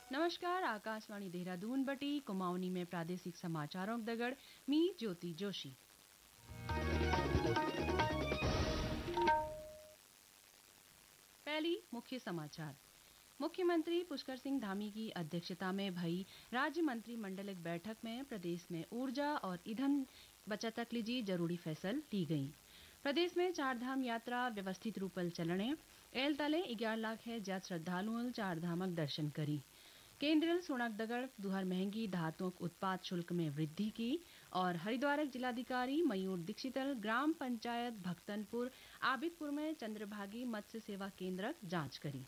नमस्कार। आकाशवाणी देहरादून बटी कुमाऊनी में प्रादेशिक समाचारों दगड़ मी ज्योति जोशी। पहली मुख्य समाचार। मुख्यमंत्री पुष्कर सिंह धामी की अध्यक्षता में भई राज्य मंत्रिमंडल बैठक में प्रदेश में ऊर्जा और ईंधन बचत लीजी जरूरी फैसल ली गई। प्रदेश में चारधाम यात्रा व्यवस्थित रूपल चलने एल तले 11 लाख है ज्यादा श्रद्धालुओं चारधामक दर्शन करी। केंद्रीय सोनाक दगड़ दुहर महंगी धातुओं उत्पाद शुल्क में वृद्धि की और हरिद्वार जिलाधिकारी मयूर दीक्षितल ग्राम पंचायत भक्तनपुर आबिदपुर में चंद्रभागी मत्स्य सेवा केंद्र जांच करी।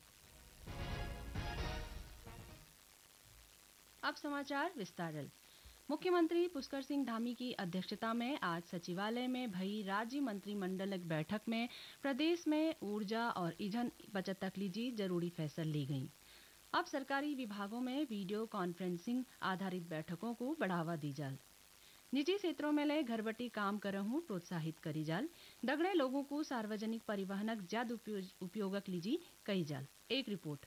अब समाचार विस्तार। मुख्यमंत्री पुष्कर सिंह धामी की अध्यक्षता में आज सचिवालय में भई राज्य मंत्रिमंडल बैठक में प्रदेश में ऊर्जा और ईंधन बचत लीजी जरूरी फैसल ली गई। अब सरकारी विभागों में वीडियो कॉन्फ्रेंसिंग आधारित बैठकों को बढ़ावा दी जाल। निजी क्षेत्रों में ले घरबटी काम करहूं प्रोत्साहित करी जाल। दगड़े लोगों को सार्वजनिक परिवहनक ज्यादा उपयोगक लीजी कई जाल। एक रिपोर्ट।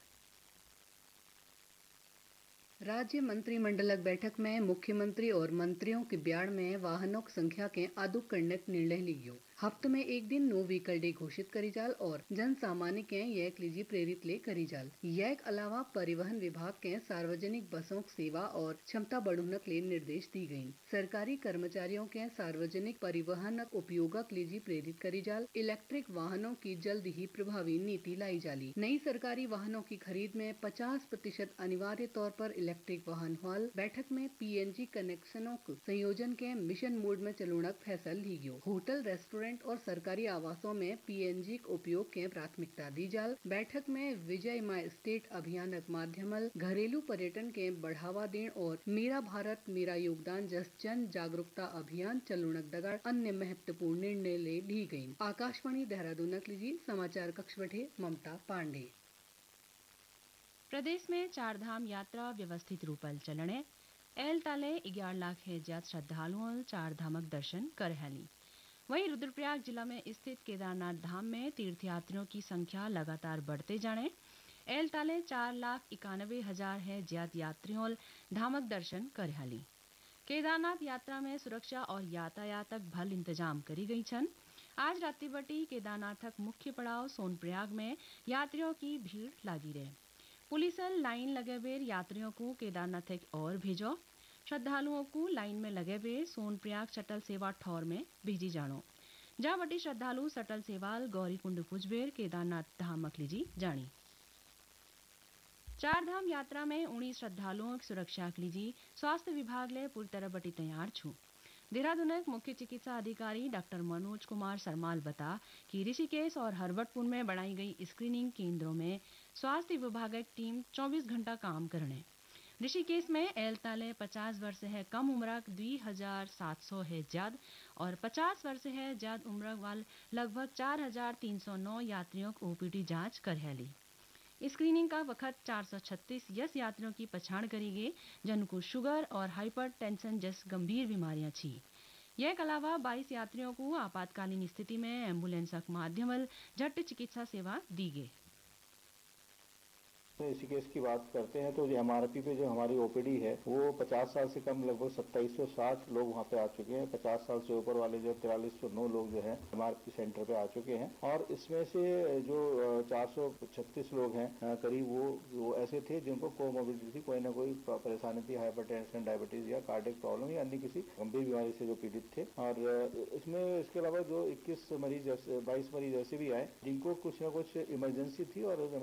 राज्य मंत्रिमंडलक बैठक में मुख्यमंत्री और मंत्रियों के ब्याड़ में वाहनों की संख्या के आदुक करने का निर्णय लियो। हफ्ते में एक दिन नो व्हीकल डे घोषित करी जाल और जन सामान्य के यक लीजी प्रेरित ले करी जाल। यक अलावा परिवहन विभाग के सार्वजनिक बसों की सेवा और क्षमता बढ़ानक ले निर्देश दी गयी। सरकारी कर्मचारियों के सार्वजनिक परिवहन उपयोगक लीजी प्रेरित करी जाल। इलेक्ट्रिक वाहनों की जल्द ही प्रभावी नीति लाई जाली। नई सरकारी वाहनों की खरीद में 50% अनिवार्य तौर पर इलेक्ट्रिक वाहन हॉल। बैठक में पीएनजी कनेक्शनों के संयोजन के मिशन मोड में चलूनक फैसल ली गयो। होटल रेस्टोरेंट और सरकारी आवासों में पीएनजी के उपयोग के प्राथमिकता दी जाल। बैठक में विजय माई स्टेट अभियान माध्यमल घरेलू पर्यटन के बढ़ावा देने और मेरा भारत मेरा योगदान जस जन जागरूकता अभियान चलूनक दगड़ अन्य महत्वपूर्ण निर्णय ले ली गयी। आकाशवाणी देहरादून लीजी समाचार कक्ष बैठे ममता पांडे। प्रदेश में चारधाम यात्रा व्यवस्थित रूपल चलने एल ताले 11 लाख है ज्यादा श्रद्धालुओं चारधामक दर्शन कर हैली। वहीं रुद्रप्रयाग जिला में स्थित केदारनाथ धाम में तीर्थयात्रियों की संख्या लगातार बढ़ते जाने एल ताले 4,91,000 है ज्यादा यात्रियों धामक दर्शन कर हैली। केदारनाथ यात्रा में सुरक्षा और यातायातक भल इंतजाम करी गई छन। आज रात्रि बटी केदारनाथक मुख्य पड़ाव सोनप्रयाग में यात्रियों की भीड़ लगी रहे। पुलिस लाइन लगे बेर यात्रियों को केदारनाथ और भेजो। श्रद्धालुओं को लाइन में लगे बेर सोनप्रयाग शटल सेवा ठौर में भेजी जानो। जहां बटी श्रद्धालु शटल सेवाल गौरी कुंड पुजबेर केदारनाथ धाम लीजी जानी। चारधाम यात्रा में 19 श्रद्धालुओं की सुरक्षा लीजी स्वास्थ्य विभाग ले पूरी तरह बटी तैयार छू। देहरादून मुख्य चिकित्सा अधिकारी डॉक्टर मनोज कुमार सरमाल बता कि ऋषिकेश और हरवटपुर में बनाई गई स्क्रीनिंग केंद्रों में स्वास्थ्य विभाग की टीम 24 घंटा काम करने। ऋषिकेश में एल ताले 50 वर्ष है कम उम्र 2,700 है ज्यादा और 50 वर्ष है ज्यादा उम्र वाल लगभग 4,309 यात्रियों को ओपीडी जांच कर हैली। स्क्रीनिंग का वक्त 436 यस यात्रियों की पहचान करी गई जिनको शुगर और हाइपरटेंशन जैसी गंभीर बीमारियां छी। यह अलावा 22 यात्रियों को आपातकालीन स्थिति में एम्बुलेंस माध्यमल झट चिकित्सा सेवा दी गई। ऋषिकेश की बात करते हैं तो एमआरपी पे जो हमारी ओपीडी है वो 50 साल से कम लगभग 2760 लोग वहाँ पे आ चुके हैं। 50 साल से ऊपर वाले जो 4309 लोग जो है एमआरपी सेंटर पे आ चुके हैं और इसमें से जो 436 लोग हैं करीब वो ऐसे थे जिनको कोमोबिडिटी थी, कोई ना कोई परेशानी थी, हाइपरटेंशन, डायबिटीज या कार्डियक प्रॉब्लम या अन्य किसी गंभीर बीमारी से जो पीड़ित थे। और इसमें इसके अलावा जो 22 मरीज ऐसे भी आए जिनको कुछ न कुछ इमरजेंसी थी और